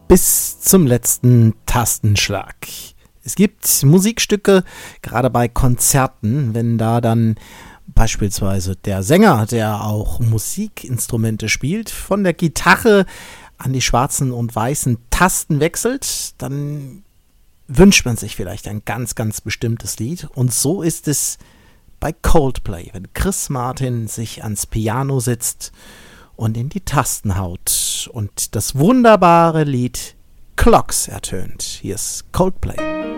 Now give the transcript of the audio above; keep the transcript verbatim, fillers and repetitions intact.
bis zum letzten Tastenschlag. Es gibt Musikstücke, gerade bei Konzerten, wenn da dann beispielsweise der Sänger, der auch Musikinstrumente spielt, von der Gitarre an die schwarzen und weißen Tasten wechselt, dann wünscht man sich vielleicht ein ganz, ganz bestimmtes Lied. Und so ist es bei Coldplay, wenn Chris Martin sich ans Piano sitzt und in die Tasten haut und das wunderbare Lied Clocks ertönt. Hier ist Coldplay.